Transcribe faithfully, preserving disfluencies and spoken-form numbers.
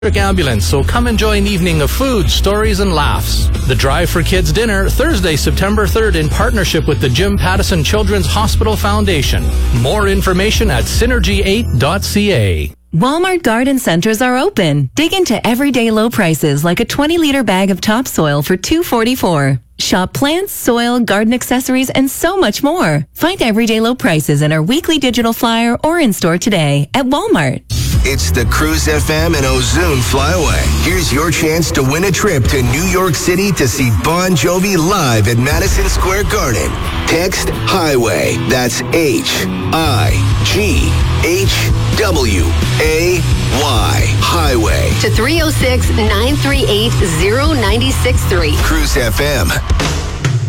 ambulance, so come enjoy an evening of food, stories, and laughs. The Drive for Kids dinner, Thursday, September third, in partnership with the Jim Pattison Children's Hospital Foundation. More information at synergy eight dot c a. Walmart garden centers are open. Dig into everyday low prices like a twenty liter bag of topsoil for two dollars and forty-four cents. Shop plants, soil, garden accessories, and so much more. Find everyday low prices in our weekly digital flyer or in-store today at Walmart. It's the Cruise F M and Ozune Flyaway. Here's your chance to win a trip to New York City to see Bon Jovi live at Madison Square Garden. Text Highway. That's H I G H W A Y. Highway. To three oh six, nine three eight, oh nine six three. Cruise F M.